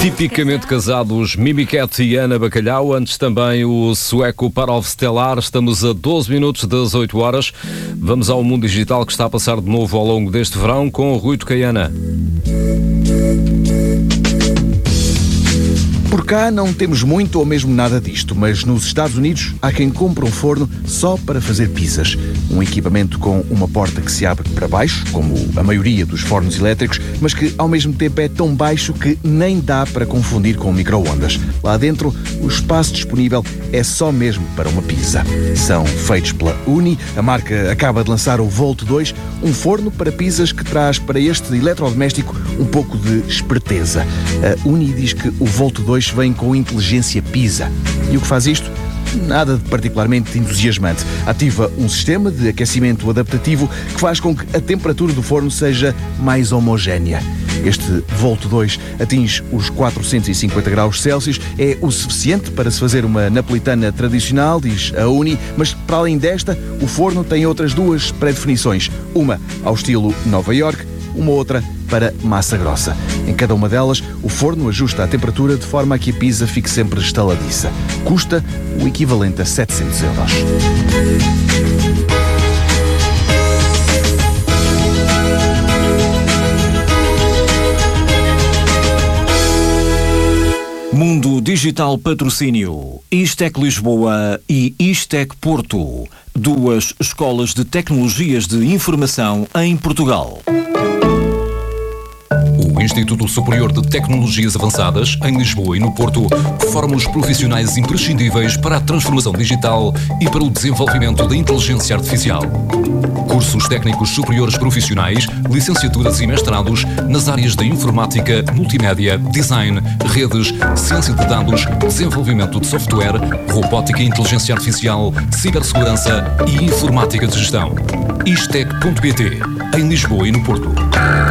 Tipicamente casados, Mimi Cat e Ana Bacalhau, antes também o sueco Parov Stellar. Estamos a 12 minutos das 8 horas. Vamos ao mundo digital que está a passar de novo ao longo deste verão com o Rui Tocaiana. Por cá não temos muito ou mesmo nada disto, mas nos Estados Unidos há quem compre um forno só para fazer pizzas. Um equipamento com uma porta que se abre para baixo, como a maioria dos fornos elétricos, mas que ao mesmo tempo é tão baixo que nem dá para confundir com micro-ondas. Lá dentro, o espaço disponível é só mesmo para uma pizza. São feitos pela Uni. A marca acaba de lançar o Volt 2, um forno para pizzas que traz para este eletrodoméstico um pouco de esperteza. A Uni diz que o Volt 2 vem com inteligência Pizza. E o que faz isto? Nada de particularmente entusiasmante. Ativa um sistema de aquecimento adaptativo que faz com que a temperatura do forno seja mais homogénea. Este Volt 2 atinge os 450 graus Celsius, é o suficiente para se fazer uma napolitana tradicional, diz a Uni, mas para além desta, o forno tem outras duas pré-definições. Uma ao estilo Nova York, uma outra para massa grossa. Em cada uma delas, o forno ajusta a temperatura de forma a que a pizza fique sempre estaladiça. Custa o equivalente a 700 euros. Mundo Digital Patrocínio, Istec Lisboa e Istec Porto, duas escolas de tecnologias de informação em Portugal. O Instituto Superior de Tecnologias Avançadas, em Lisboa e no Porto, forma os profissionais imprescindíveis para a transformação digital e para o desenvolvimento da inteligência artificial. Cursos técnicos superiores profissionais, licenciaturas e mestrados nas áreas da informática, multimédia, design, redes, ciência de dados, desenvolvimento de software, robótica e inteligência artificial, cibersegurança e informática de gestão. Istec.pt, em Lisboa e no Porto.